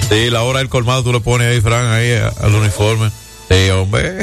Sí, la hora del colmado tú le pones ahí, Fran, ahí al uniforme. Sí, hombre.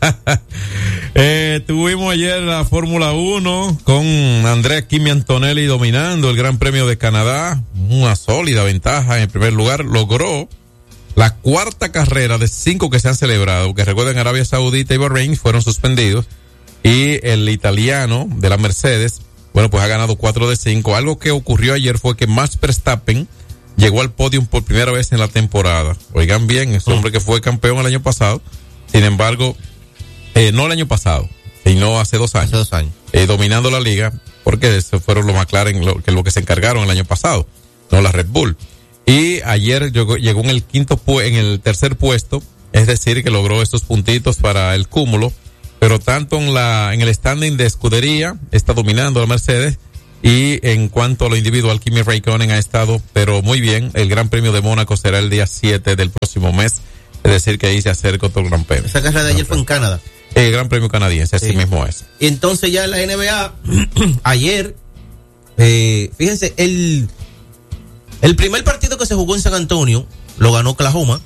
Tuvimos ayer la Fórmula 1 con Andrea Kimi Antonelli dominando el Gran Premio de Canadá. Una sólida ventaja en primer lugar. Logró la cuarta carrera de 5 que se han celebrado, que recuerden Arabia Saudita y Bahrein fueron suspendidos. Y el italiano de la Mercedes, bueno, pues ha ganado 4 de 5. Algo que ocurrió ayer fue que Max Verstappen llegó al podio por primera vez en la temporada. Oigan bien, ese hombre que fue campeón el año pasado. Sin embargo, no el año pasado, sino hace 2 años. Hace 2 años. Dominando la liga, porque eso fueron los McLaren lo que se encargaron el año pasado, no la Red Bull. Y ayer llegó en el tercer puesto, es decir, que logró estos puntitos para el cúmulo, pero tanto en el standing de escudería está dominando la Mercedes, y en cuanto a lo individual, Kimi Räikkönen ha estado, pero muy bien. El Gran Premio de Mónaco será el día 7 del próximo mes. Es decir, que ahí se acerca otro Gran Premio. Esa carrera de ayer fue en Canadá. El Gran Premio canadiense, así mismo es. Y entonces ya en la NBA, ayer, fíjense, el primer partido que se jugó en San Antonio lo ganó Oklahoma.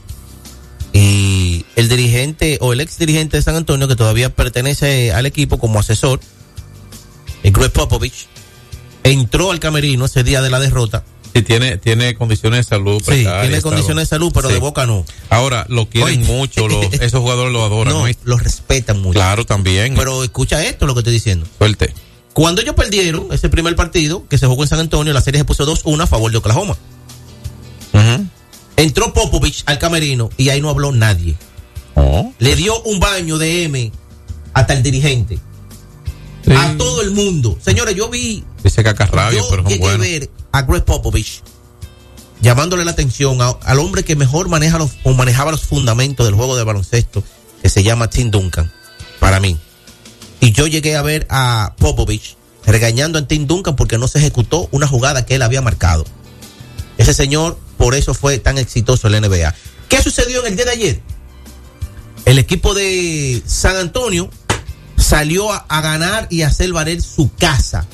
Y el dirigente o el ex dirigente de San Antonio, que todavía pertenece al equipo como asesor, Greg Popovich, entró al camerino ese día de la derrota. Sí, tiene condiciones de salud. Sí, tiene condiciones de salud, pero sí, de boca no. Ahora, lo quieren mucho, esos jugadores lo adoran. No, los respetan mucho. Claro, también. Pero escucha esto, lo que estoy diciendo. Suelte. Cuando ellos perdieron ese primer partido, que se jugó en San Antonio, la serie se puso 2-1 a favor de Oklahoma. Uh-huh. Entró Popovich al camerino y ahí no habló nadie. Oh. Le dio un baño de M hasta el dirigente. Sí. A todo el mundo. Señores, yo vi... Dice cacarrabio, pero son buenos. Ver a Greg Popovich llamándole la atención al hombre que mejor manejaba los fundamentos del juego de baloncesto, que se llama Tim Duncan, para mí. Y yo llegué a ver a Popovich regañando a Tim Duncan porque no se ejecutó una jugada que él había marcado. Ese señor, por eso fue tan exitoso en la NBA. ¿Qué sucedió en el día de ayer? El equipo de San Antonio salió a ganar y a hacer valer su casa.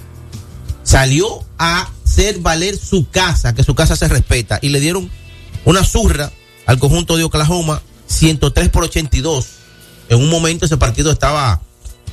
Salió a hacer valer su casa, que su casa se respeta, y le dieron una zurra al conjunto de Oklahoma, 103-82. En un momento ese partido estaba,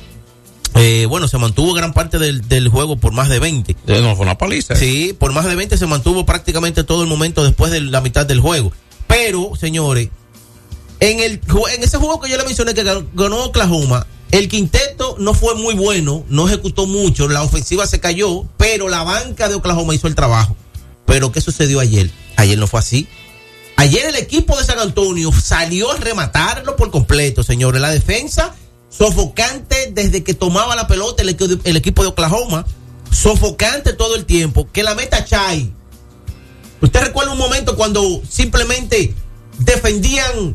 se mantuvo gran parte del juego por más de 20. No, fue una paliza. Sí, por más de 20 se mantuvo prácticamente todo el momento después de la mitad del juego. Pero, señores, en ese juego que yo le mencioné que ganó Oklahoma, el quinteto no fue muy bueno, no ejecutó mucho, la ofensiva se cayó, pero la banca de Oklahoma hizo el trabajo. Pero ¿qué sucedió ayer? Ayer no fue así. Ayer el equipo de San Antonio salió a rematarlo por completo, señores. La defensa sofocante desde que tomaba la pelota el equipo de Oklahoma, sofocante todo el tiempo. Que la meta Chai. ¿Usted recuerda un momento cuando simplemente defendían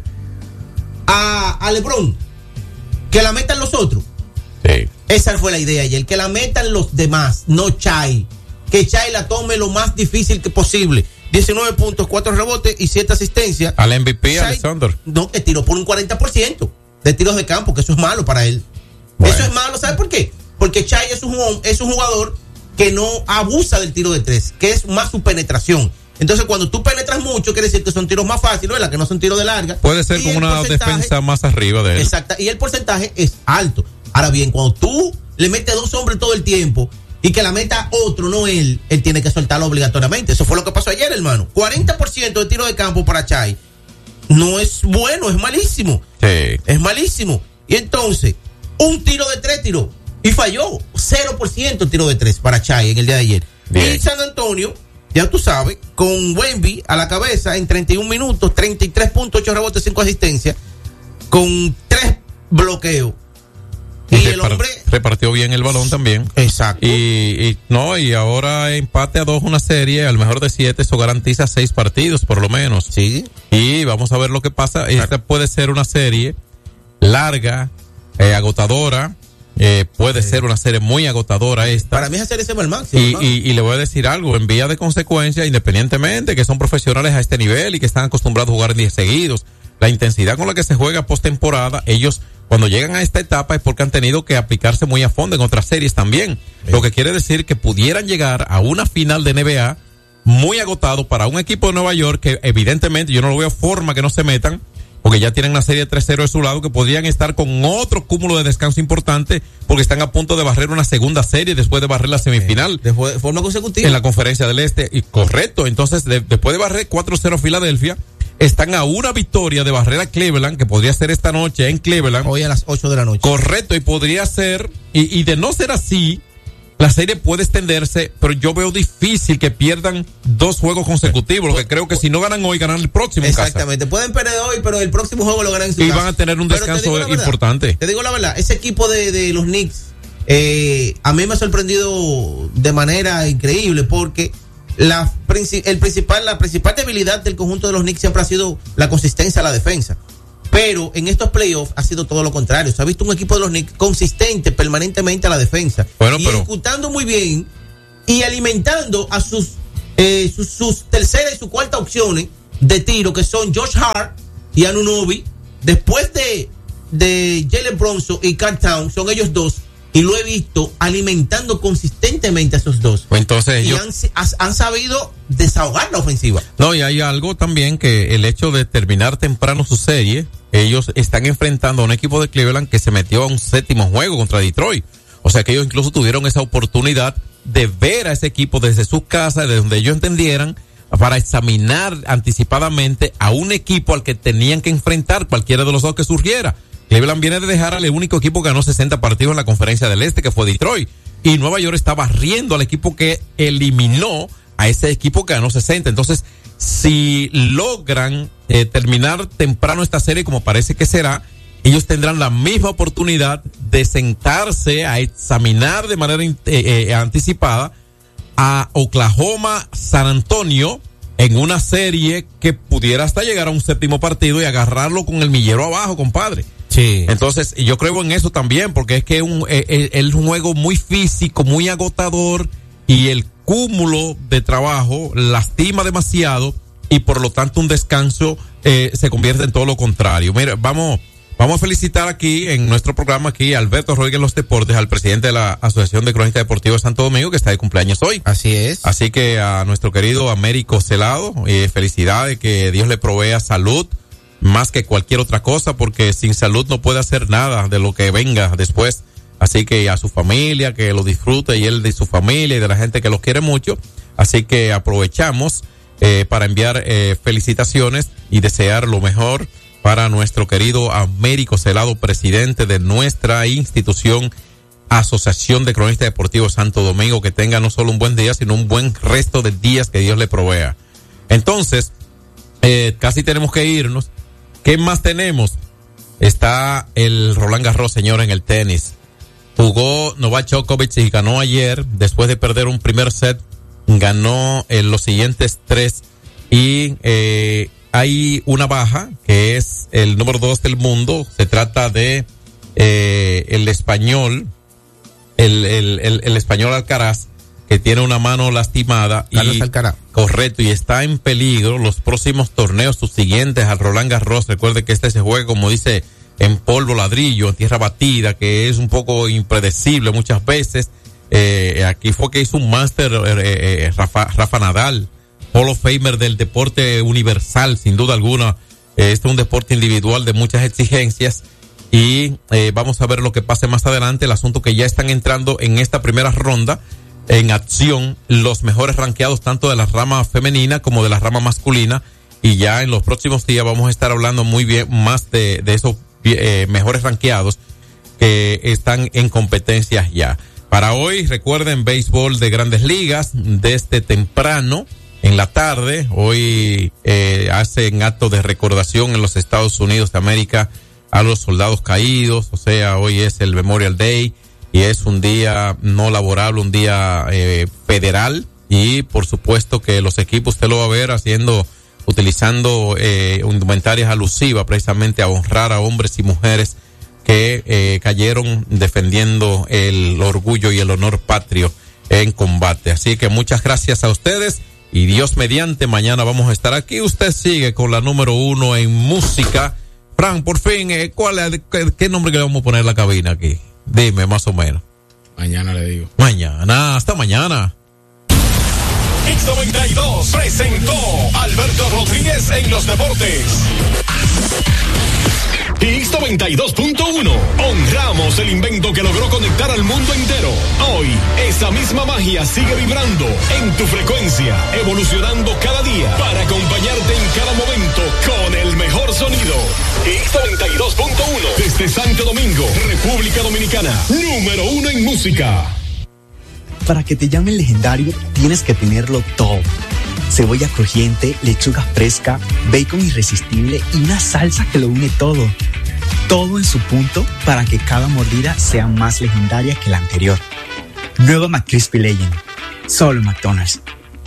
a LeBron? Que la metan los otros. Sí. Esa fue la idea ayer, que la metan los demás, no Chai. Que Chai la tome lo más difícil que posible. 19 puntos, 4 rebotes y 7 asistencias. Al MVP, Alexander. No, que tiró por un 40% de tiros de campo, que eso es malo para él. Bueno. Eso es malo, ¿sabe por qué? Porque Chai es un jugador que no abusa del tiro de 3, que es más su penetración. Entonces, cuando tú penetras mucho, quiere decir que son tiros más fáciles, ¿verdad? Que no son tiros de larga. Puede ser con una defensa más arriba de él. Exacto, y el porcentaje es alto. Ahora bien, cuando tú le metes 2 hombres todo el tiempo y que la meta otro, no él tiene que soltarlo obligatoriamente. Eso fue lo que pasó ayer, hermano. 40% de tiro de campo para Chai. No es bueno, es malísimo. Sí. Es malísimo. Y entonces, un tiro de 3 tiró y falló. 0% tiro de 3 para Chai en el día de ayer. Bien. Y San Antonio, ya tú sabes, con Wemby a la cabeza en 31 minutos, 33 puntos, 8 rebotes, 5 asistencias, con 3 bloqueos. Y el hombre repartió bien el balón también. Exacto. Y ahora empate a 2 una serie, al mejor de 7, eso garantiza 6 partidos por lo menos. Sí. Y vamos a ver lo que pasa. Esta puede ser una serie larga, agotadora. Puede ser una serie muy agotadora esta. Para mí esa serie se va al máximo. Y le voy a decir algo, en vía de consecuencia, independientemente que son profesionales a este nivel y que están acostumbrados a jugar en 10 seguidos, la intensidad con la que se juega postemporada, ellos cuando llegan a esta etapa es porque han tenido que aplicarse muy a fondo en otras series también. Lo que quiere decir que pudieran llegar a una final de NBA muy agotado para un equipo de Nueva York que evidentemente yo no lo veo forma que no se metan, porque ya tienen una serie 3-0 de su lado, que podrían estar con otro cúmulo de descanso importante, porque están a punto de barrer una segunda serie después de barrer la semifinal. De forma consecutiva. En la Conferencia del Este. Y correcto, entonces después de barrer 4-0 Filadelfia, están a una victoria de barrer a Cleveland, que podría ser esta noche en Cleveland. Hoy a las 8 de la noche. Correcto, y podría ser, y de no ser así, la serie puede extenderse, pero yo veo difícil que pierdan 2 juegos consecutivos, lo que creo que si no ganan hoy, ganan el próximo. Exactamente, pueden perder hoy, pero el próximo juego lo ganan en su casa. Y van a tener un descanso importante. Te digo la verdad, ese equipo de los Knicks, a mí me ha sorprendido de manera increíble, porque la principal debilidad del conjunto de los Knicks siempre ha sido la consistencia a la defensa. Pero en estos playoffs ha sido todo lo contrario. Se ha visto un equipo de los Knicks consistente permanentemente a la defensa. Bueno, y ejecutando muy bien y alimentando a sus tercera y su cuarta opciones de tiro, que son Josh Hart y Anunoby. Después de Jalen Brunson y Karl Towns, son ellos dos. Y lo he visto alimentando consistentemente a esos dos. Entonces han sabido desahogar la ofensiva. No, y hay algo también, que el hecho de terminar temprano su serie, ellos están enfrentando a un equipo de Cleveland que se metió a un 7º juego contra Detroit. O sea que ellos incluso tuvieron esa oportunidad de ver a ese equipo desde sus casas, de donde ellos entendieran, para examinar anticipadamente a un equipo al que tenían que enfrentar cualquiera de los dos que surgiera. Cleveland viene de dejar al único equipo que ganó 60 partidos en la Conferencia del Este, que fue Detroit. Y Nueva York está barriendo al equipo que eliminó a ese equipo que ganó 60. Entonces, si logran terminar temprano esta serie, como parece que será, ellos tendrán la misma oportunidad de sentarse a examinar de manera anticipada a Oklahoma, San Antonio, en una serie que pudiera hasta llegar a un 7º partido y agarrarlo con el millero abajo, compadre. Sí. Entonces, yo creo en eso también, porque es que es un juego muy físico, muy agotador, y el cúmulo de trabajo lastima demasiado, y por lo tanto un descanso se convierte en todo lo contrario. Mira, vamos a felicitar aquí en nuestro programa aquí a Alberto Rodríguez Los Deportes, al presidente de la Asociación de Cronistas Deportivos de Santo Domingo, que está de cumpleaños hoy. Así es. Así que a nuestro querido Américo Celado, felicidades, que Dios le provea salud más que cualquier otra cosa, porque sin salud no puede hacer nada de lo que venga después. Así que a su familia, que lo disfrute, y él de su familia y de la gente que los quiere mucho. Así que aprovechamos para enviar felicitaciones y desear lo mejor para nuestro querido Américo Celado, presidente de nuestra institución Asociación de Cronistas Deportivos Santo Domingo. Que tenga no solo un buen día, sino un buen resto de días que Dios le provea. Entonces, casi tenemos que irnos. ¿Qué más tenemos? Está el Roland Garros, señor, en el tenis. Jugó Novak Djokovic y ganó ayer. Después de perder un primer set, ganó los siguientes 3. Y hay una baja, que es el número 2 del mundo. Se trata de el español, el español Alcaraz, que tiene una mano lastimada. Carlos Alcaraz. Correcto, y está en peligro los próximos torneos, sus siguientes al Roland Garros. Recuerde que este se juega, como dice, en polvo, ladrillo, en tierra batida, que es un poco impredecible muchas veces. Aquí fue que hizo un máster Rafa Nadal, Hall of Famer del deporte universal, sin duda alguna. Este es un deporte individual de muchas exigencias. Y vamos a ver lo que pase más adelante. El asunto que ya están entrando en esta primera ronda en acción los mejores rankeados, tanto de la rama femenina como de la rama masculina, y ya en los próximos días vamos a estar hablando muy bien más de esos mejores rankeados que están en competencias ya. Para hoy, recuerden, béisbol de Grandes Ligas desde temprano en la tarde. Hoy hacen acto de recordación en los Estados Unidos de América a los soldados caídos. O sea, hoy es el Memorial Day y es un día no laborable, un día federal. Y por supuesto que los equipos usted lo va a ver utilizando indumentarias alusivas precisamente a honrar a hombres y mujeres que cayeron defendiendo el orgullo y el honor patrio en combate. Así que muchas gracias a ustedes y Dios mediante mañana vamos a estar aquí. Usted sigue con la número 1 en música. Fran, por fin, ¿qué nombre que le vamos a poner a la cabina aquí? Dime, más o menos. Mañana le digo. Mañana, hasta mañana. X92 presentó Alberto Rodríguez en los deportes. X92.1. Honramos el invento que logró conectar al mundo entero. Hoy, esa misma magia sigue vibrando en tu frecuencia, evolucionando cada día para acompañarte en cada momento con el mejor sonido. X92.1. Desde Santo Domingo, República Dominicana. Número 1 en música. Para que te llamen legendario, tienes que tenerlo todo. Cebolla crujiente, lechuga fresca, bacon irresistible y una salsa que lo une todo. Todo en su punto para que cada mordida sea más legendaria que la anterior. Nueva McCrispy Legend. Solo en McDonald's.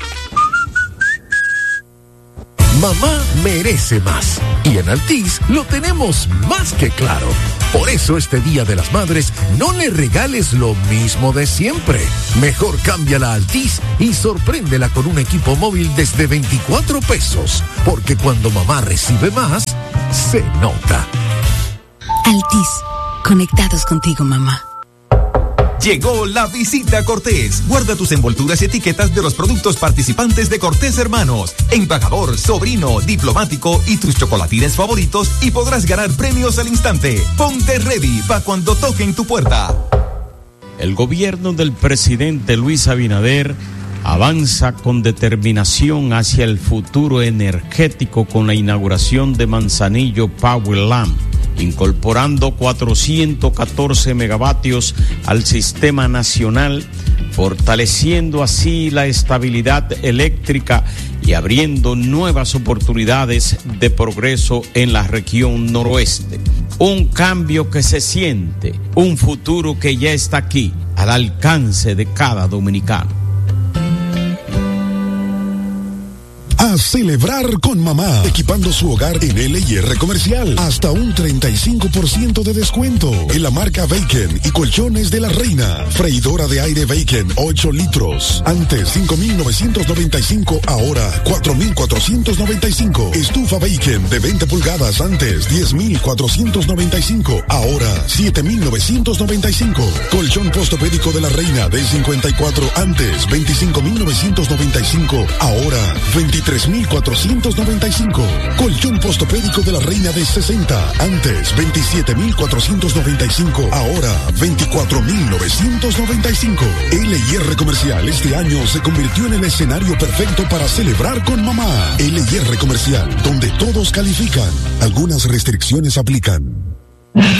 Mamá merece más. Y en Altis lo tenemos más que claro. Por eso este Día de las Madres no le regales lo mismo de siempre. Mejor cámbiala a Altis y sorpréndela con un equipo móvil desde 24 pesos. Porque cuando mamá recibe más, se nota. Altis, conectados contigo, mamá. Llegó la visita Cortés. Guarda tus envolturas y etiquetas de los productos participantes de Cortés Hermanos. Embajador, sobrino, diplomático y tus chocolatines favoritos y podrás ganar premios al instante. Ponte ready para cuando toquen tu puerta. El gobierno del presidente Luis Abinader avanza con determinación hacia el futuro energético con la inauguración de Manzanillo Power Lamp, incorporando 414 megavatios al sistema nacional, fortaleciendo así la estabilidad eléctrica y abriendo nuevas oportunidades de progreso en la región noroeste. Un cambio que se siente, un futuro que ya está aquí, al alcance de cada dominicano. A celebrar con mamá, equipando su hogar en L&R Comercial. Hasta un 35% de descuento en la marca Bacon y colchones de la Reina. Freidora de aire Bacon 8 litros. Antes 5,995, ahora 4,495. Estufa Bacon de 20 pulgadas, antes 10,495, ahora 7,995. Colchón postopédico de la Reina de 54, antes 25,995, ahora 23,495. Colchón postopédico de la Reina de 60, antes 27,495, ahora 24,995. L&R Comercial este año se convirtió en el escenario perfecto para celebrar con mamá. L&R Comercial, donde todos califican. Algunas restricciones aplican.